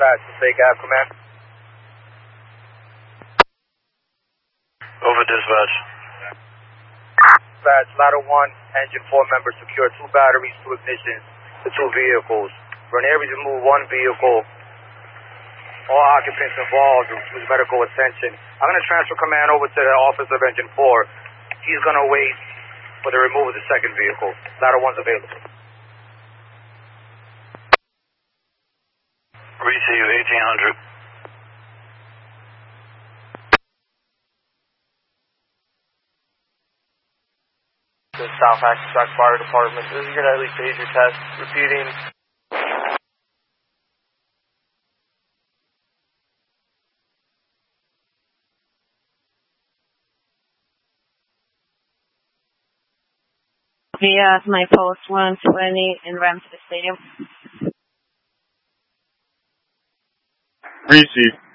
Dispatch, Passaic Ave, command. Over dispatch. Dispatch, ladder 1, engine 4 members secure 2 batteries, 2 ignitions, the 2 vehicles. Ranieri's removed 1 vehicle. All occupants involved with medical attention. I'm going to transfer command over to the office of engine 4. He's going to wait for the removal of the second vehicle. Ladder 1's available. Receive 1800. The South Hackensack Fire Department. This is your nightly pager test. Repeating. Via my post 120 in Ramsey Stadium. Receive.